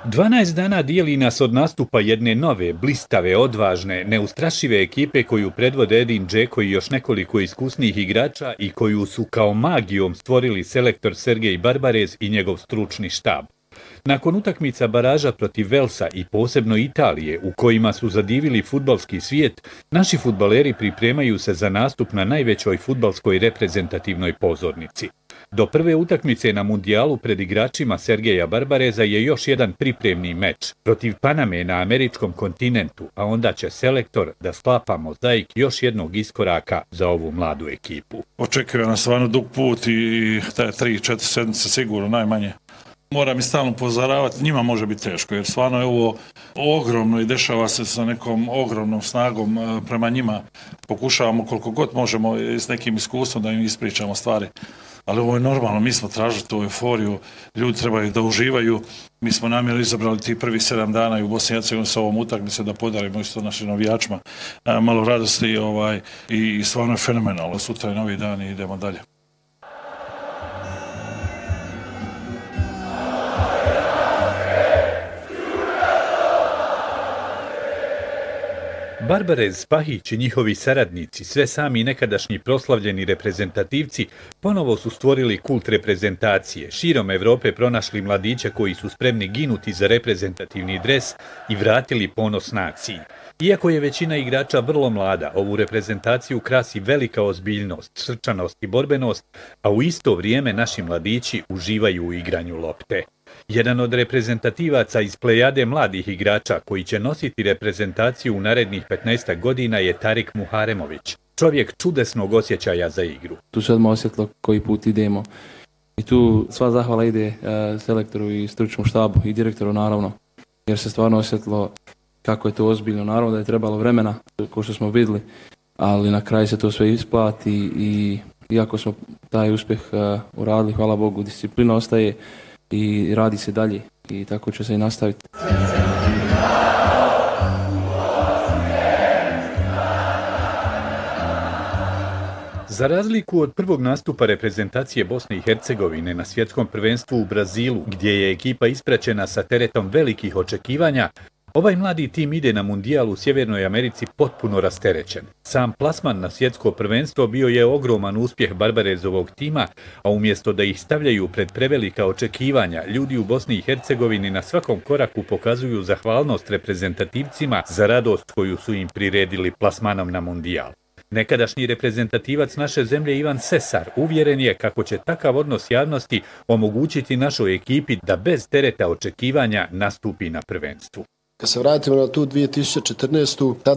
12 dana dijeli nas od nastupa jedne nove, blistave, odvažne, neustrašive ekipe koju predvode Edin Džeko i još nekoliko iskusnih igrača i koju su kao magijom stvorili selektor Sergej Barbarez i njegov stručni štab. Nakon utakmica baraža protiv Velsa i posebno Italije, u kojima su zadivili fudbalski svijet, naši fudbaleri pripremaju se za nastup na najvećoj fudbalskoj reprezentativnoj pozornici. Do prve utakmice na mundijalu pred igračima Sergeja Barbareza je još jedan pripremni meč protiv Paname na američkom kontinentu, a onda će selektor da sklapa mozaik još jednog iskoraka za ovu mladu ekipu. Očekuje nas stvarno dug put i taj 3-4 sedmice sigurno najmanje. Moram i stalno upozoravati, njima može biti teško, jer stvarno je ovo ogromno i dešava se sa nekom ogromnom snagom prema njima. Pokušavamo koliko god možemo s nekim iskustvom da im ispričamo stvari. Ali ovo je normalno, mi smo tražili tu euforiju, ljudi trebaju da uživaju. Mi smo namjerno izabrali ti prvi 7 dana i u Bosni i Hercegovini sa ovom utakmicom da podarimo isto našim navijačima malo radosti i stvarno je fenomenalno. Sutra je novi dan i idemo dalje. Barbarez, Spahić i njihovi saradnici, sve sami nekadašnji proslavljeni reprezentativci, ponovo su stvorili kult reprezentacije, širom Evrope pronašli mladiće koji su spremni ginuti za reprezentativni dres i vratili ponos naciji. Iako je većina igrača vrlo mlada, ovu reprezentaciju krasi velika ozbiljnost, srčanost i borbenost, a u isto vrijeme naši mladići uživaju u igranju lopte. Jedan od reprezentativaca iz plejade mladih igrača koji će nositi reprezentaciju u narednih 15 godina je Tarik Muharemović, čovjek čudesnog osjećaja za igru. Tu se odmah osjetilo koji put idemo i tu sva zahvala ide selektoru i stručnom štabu i direktoru naravno, jer se stvarno osjetilo kako je to ozbiljno. Naravno da je trebalo vremena, kao što smo vidjeli, ali na kraju se to sve isplati i iako smo taj uspjeh uradili, hvala Bogu, disciplina ostaje i radi se dalje i tako će se i nastaviti. Za razliku od prvog nastupa reprezentacije Bosne i Hercegovine na svjetskom prvenstvu u Brazilu, gdje je ekipa ispraćena sa teretom velikih očekivanja, ovaj mladi tim ide na mundijal u Sjevernoj Americi potpuno rasterećen. Sam plasman na svjetsko prvenstvo bio je ogroman uspjeh Barbarezovog tima, a umjesto da ih stavljaju pred prevelika očekivanja, ljudi u Bosni i Hercegovini na svakom koraku pokazuju zahvalnost reprezentativcima za radost koju su im priredili plasmanom na mundijal. Nekadašnji reprezentativac naše zemlje Ivan Sesar uvjeren je kako će takav odnos javnosti omogućiti našoj ekipi da bez tereta očekivanja nastupi na prvenstvu. Kad se vratimo na tu 2014.